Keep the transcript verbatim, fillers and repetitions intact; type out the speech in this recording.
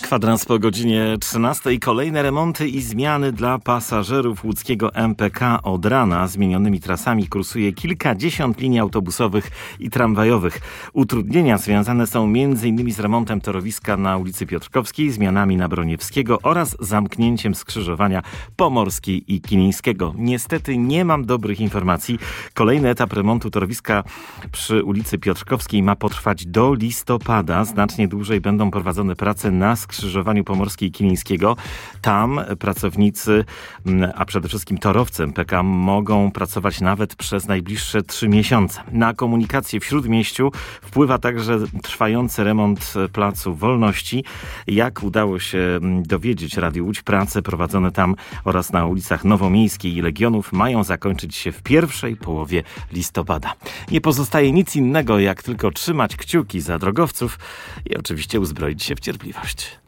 Kwadrans po godzinie trzynastej. Kolejne remonty i zmiany dla pasażerów łódzkiego M P K. Od rana zmienionymi trasami kursuje kilkadziesiąt linii autobusowych i tramwajowych. Utrudnienia związane są między innymi z remontem torowiska na ulicy Piotrkowskiej, zmianami na Broniewskiego oraz zamknięciem skrzyżowania Pomorskiej i Kilińskiego. Niestety nie mam dobrych informacji. Kolejny etap remontu torowiska przy ulicy Piotrkowskiej ma potrwać do listopada. Znacznie dłużej będą prowadzone prace na skrzyżowaniu Pomorskiej i Kilińskiego. Tam pracownicy, a przede wszystkim torowcy M P K mogą pracować nawet przez najbliższe trzy miesiące. Na komunikację w Śródmieściu wpływa także trwający remont Placu Wolności. Jak udało się dowiedzieć Radiu Łódź, prace prowadzone tam oraz na ulicach Nowomiejskiej i Legionów mają zakończyć się w pierwszej połowie listopada. Nie pozostaje nic innego, jak tylko trzymać kciuki za drogowców i oczywiście uzbroić się w cierpliwość.